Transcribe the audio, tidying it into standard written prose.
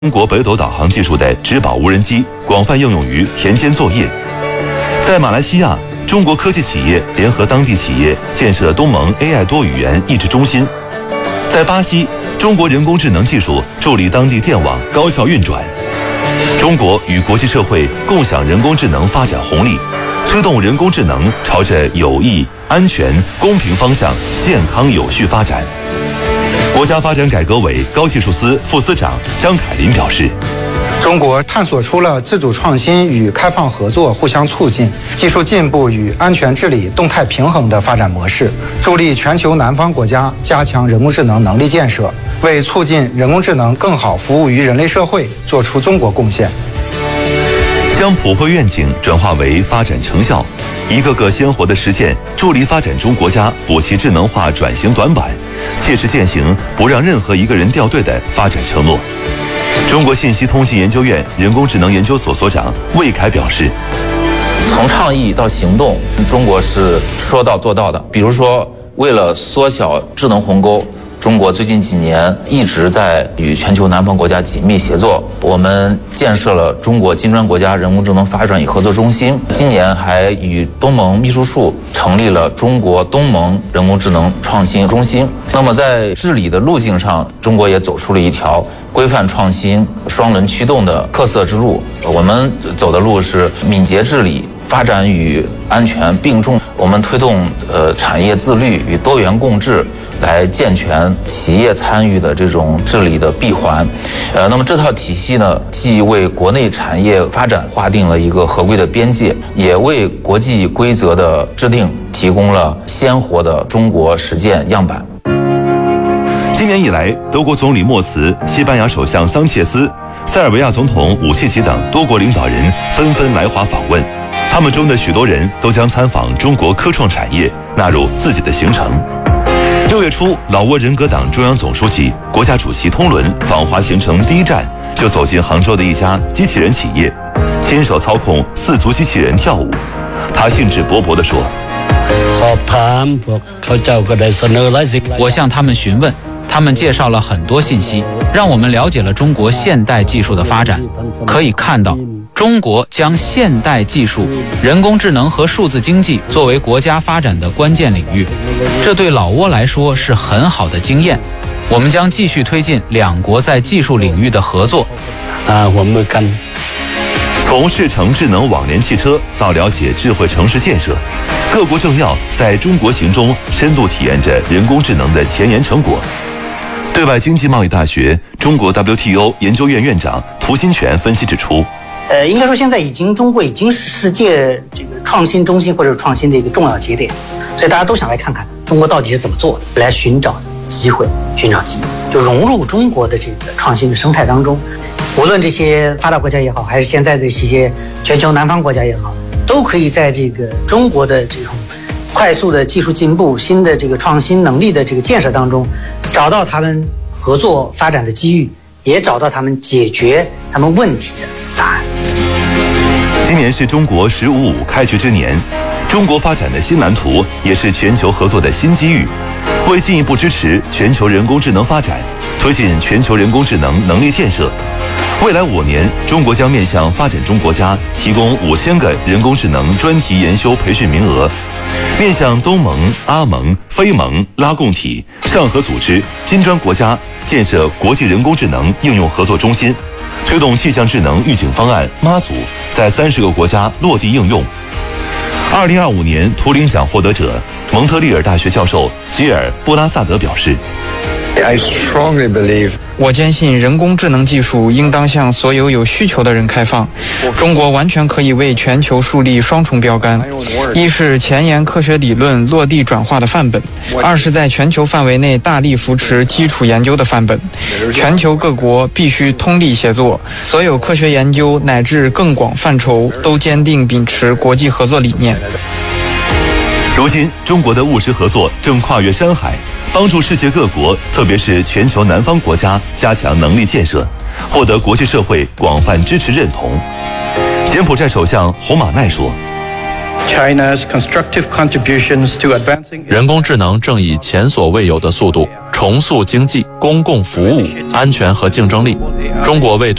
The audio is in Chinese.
中国北斗导航技术的植保无人机广泛应用于田间作业。在马来西亚，中国科技企业联合当地企业建设东盟 AI 多语言益智中心。在巴西，中国人工智能技术助力当地电网高效运转。中国与国际社会共享人工智能发展红利，推动人工智能朝着有益、安全、公平方向健康有序发展。国家发展改革委高技术司副司长张凯林表示， 中国探索出了自主创新与开放合作互相促进、技术进步与安全治理动态平衡的发展模式，助力全球南方国家加强人工智能能力建设，为促进人工智能更好服务于人类社会做出中国贡献。 将普惠愿景转化为发展成效，一个个鲜活的实践，助力发展中国家补齐智能化转型短板，切实践行不让任何一个人掉队的发展承诺。中国信息通信研究院人工智能研究所所长魏凯表示， 从倡议到行动，中国是说到做到的。比如说，为了缩小智能鸿沟，中国最近几年一直在与全球南方国家紧密协作，我们建设了中国金砖国家人工智能发展与合作中心，今年还与东盟秘书处成立了中国东盟人工智能创新中心。那么在治理的路径上，中国也走出了一条规范创新、双轮驱动的特色之路。我们走的路是敏捷治理，发展与安全并重。我们推动产业自律与多元共治，来健全企业参与的这种治理的闭环。那么这套体系呢，既为国内产业发展划定了一个合规的边界，也为国际规则的制定提供了鲜活的中国实践样板。 今年以来，德国总理默茨、西班牙首相桑切斯、塞尔维亚总统武契奇等多国领导人纷纷来华访问。他们中的许多人都将参访中国科创产业纳入自己的行程。6月初，老挝人格党中央总书记、国家主席通伦访华行程第一站就走进杭州的一家机器人企业，亲手操控4足机器人跳舞。他兴致勃勃地说：“ 我向他们询问，他们介绍了很多信息，让我们了解了中国现代技术的发展。可以看到，中国将现代技术、人工智能和数字经济作为国家发展的关键领域，这对老挝来说是很好的经验。我们将继续推进两国在技术领域的合作。 从试乘智能网联汽车到了解智慧城市建设，各国政要在中国行中深度体验着人工智能的前沿成果。对外经济贸易大学中国 WTO 研究院院长涂新全分析指出， 应该说现在中国已经是世界这个创新中心或者创新的一个重要节点，所以大家都想来看看中国到底是怎么做的，来寻找机会，寻找机遇，就融入中国的这个创新的生态当中。无论这些发达国家也好，还是现在的这些全球南方国家也好，都可以在这个中国的这种快速的技术进步、新的这个创新能力的这个建设当中，找到他们合作发展的机遇，也找到他们解决他们问题的答案。 今年是中国“15+5”开局之年，中国发展的新蓝图也是全球合作的新机遇。为进一步支持全球人工智能发展，推进全球人工智能能力建设，未来5年，中国将面向发展中国家提供5000个人工智能专题研修培训名额，面向东盟、阿盟、非盟、拉共体、上合组织、金砖国家建设国际人工智能应用合作中心，推动气象智能预警方案妈祖在30个国家落地应用。2025年图灵奖获得者蒙特利尔大学教授吉尔·布拉萨德表示， 我坚信人工智能技术应当向所有有需求的人开放。中国完全可以为全球树立双重标杆：一是前沿科学理论落地转化的范本，二是在全球范围内大力扶持基础研究的范本。全球各国必须通力协作，所有科学研究乃至更广范畴都坚定秉持国际合作理念。 如今，中国的务实合作正跨越山海，帮助世界各国，特别是全球南方国家加强能力建设，获得国际社会广泛支持认同。柬埔寨首相洪马奈说， 人工智能正以前所未有的速度重塑经济、公共服务、安全和竞争力。中国为